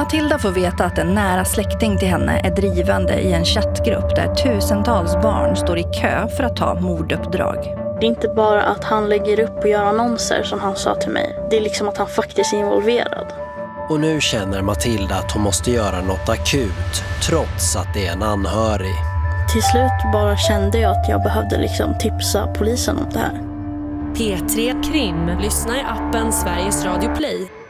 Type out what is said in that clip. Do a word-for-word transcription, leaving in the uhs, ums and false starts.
Matilda får veta att en nära släkting till henne är drivande i en chattgrupp där tusentals barn står i kö för att ta morduppdrag. Det är inte bara att han lägger upp och gör annonser som han sa till mig. Det är liksom att han faktiskt är involverad. Och nu känner Matilda att hon måste göra något akut, trots att det är en anhörig. Till slut bara kände jag att jag behövde liksom tipsa polisen om det här. P tre Krim. Lyssna i appen Sveriges Radio Play